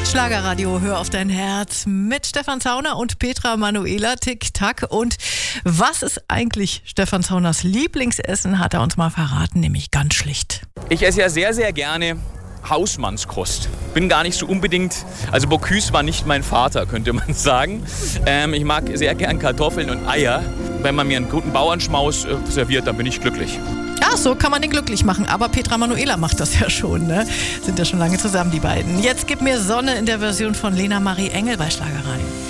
Schlagerradio, hör auf dein Herz mit Stefan Zauner und Petra Manuela, Tick-Tack. Und was ist eigentlich Stefan Zauners Lieblingsessen, hat er uns mal verraten, nämlich ganz schlicht. Ich esse ja sehr, sehr gerne Hausmannskost. Bin gar nicht so unbedingt, also Bocuse war nicht mein Vater, könnte man sagen. Ich mag sehr gern Kartoffeln und Eier. Wenn man mir einen guten Bauernschmaus serviert, dann bin ich glücklich. Ja, so kann man den glücklich machen. Aber Petra Manuela macht das ja schon, ne? Sind ja schon lange zusammen, die beiden. Jetzt gib mir Sonne in der Version von Lena Marie Engel bei Schlagerradio.